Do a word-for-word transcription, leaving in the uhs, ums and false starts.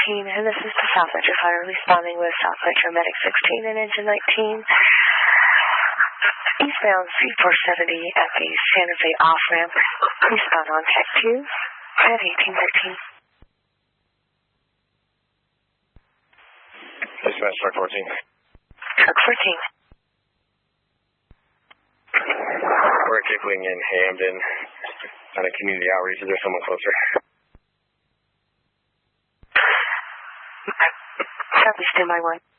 fourteen, and this is the South Metro Fire responding with South Metro Medic sixteen and Engine nineteen. Eastbound C four seventy at the Santa Fe off-ramp. Eastbound on Tech two at eighteen thirteen. Dispatch, Truck fourteen. Truck fourteen. We're tickling in Hamden on a community outreach. Is there someone closer? Southeast M I one.